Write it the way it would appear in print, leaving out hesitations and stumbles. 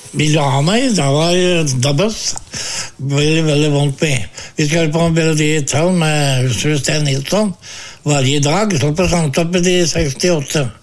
Vil du ha meg? Da var Dabbes veldig vondt med. Vi skal på en melodital med Husfru Sten Nilsson varje dag, så på Sandtoppen i 68.